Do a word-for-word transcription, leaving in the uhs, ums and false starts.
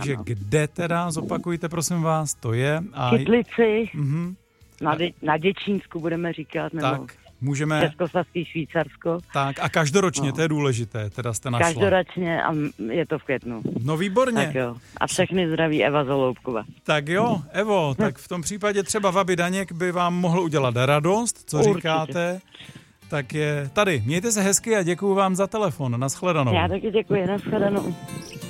takže ano. kde teda, zopakujte prosím vás, to je? A... Kytlici, Mhm. na, De- na Děčínsku budeme říkat, nebo Tak, můžeme... Českosaský Švýcarsko. Tak a každoročně, No. to je důležité, teda jste našla. Každoročně a je to v květnu. No výborně. Tak jo. A všechny zdraví Eva Zoloubkova. Tak jo, Evo, tak v tom případě třeba Vaby Daněk by vám mohl udělat radost, co Určitě. říkáte. Tak je tady. Mějte se hezky a děkuju vám za telefon. Naschledanou. Já taky děkuji, nashledanou.